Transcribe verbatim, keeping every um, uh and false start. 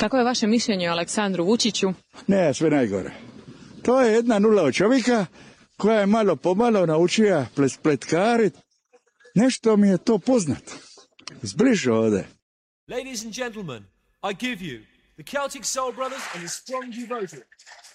Kako je vaše mišljenje o Aleksandru Vučiću? Ne, sve najgore. To je jedna nula od čovjeka koja je malo pomalo naučila spletkarit. Nešto mi je to poznato. Zbliže ovdje. Ladies and gentlemen, I give you the Celtic Soul Brothers and the Strong Devoted.